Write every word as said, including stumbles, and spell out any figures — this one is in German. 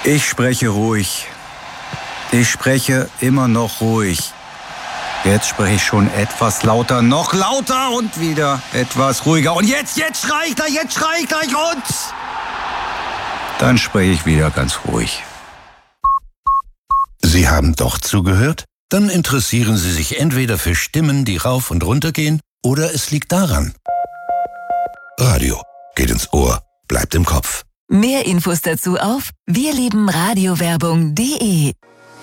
Ich spreche ruhig. Ich spreche immer noch ruhig. Jetzt spreche ich schon etwas lauter, noch lauter und wieder etwas ruhiger. Und jetzt, jetzt schrei ich gleich, jetzt schrei ich gleich und dann spreche ich wieder ganz ruhig. Sie haben doch zugehört? Dann interessieren Sie sich entweder für Stimmen, die rauf und runter gehen, oder es liegt daran. Radio geht ins Ohr, bleibt im Kopf. Mehr Infos dazu auf wir lieben radiowerbung punkt de.